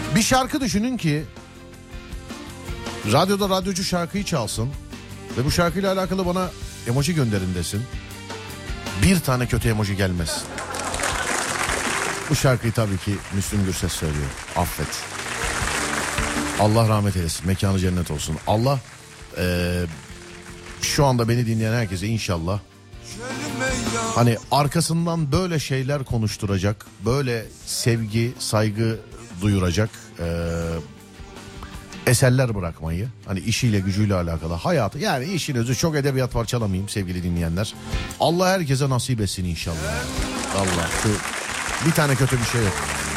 Bir şarkı düşünün ki radyoda radyocu şarkıyı çalsın ve bu şarkıyla alakalı bana emoji gönderin desin. Bir tane kötü emoji gelmez. Bu şarkıyı tabii ki Müslüm Gürses söylüyor. Affet. Allah rahmet eylesin. Mekanı cennet olsun. Allah şu anda beni dinleyen herkese inşallah hani arkasından böyle şeyler konuşturacak, böyle sevgi, saygı duyuracak eserler bırakmayı, hani işiyle gücüyle alakalı hayatı, yani işin özü, çok edebiyat parçalamayayım sevgili dinleyenler. Allah herkese nasip etsin inşallah. Allah, şu bir tane kötü bir şey yok.